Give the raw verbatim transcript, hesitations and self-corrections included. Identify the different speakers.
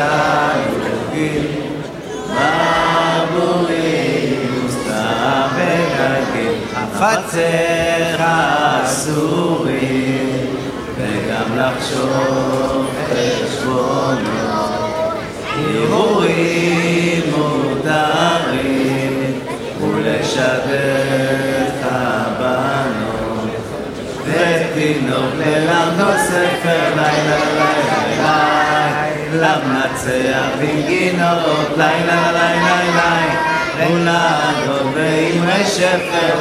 Speaker 1: אלוקים, ברבורים וסתם וגגים, חפציך אסורים, וגם לחשוב חשבונות, הרהורים מותרים, ולשדך בנות, ותינוק ללמדות ספר לילה לילה לילה, למנצח בגינות לילה לילה לילה, ולעדות באמרי שפר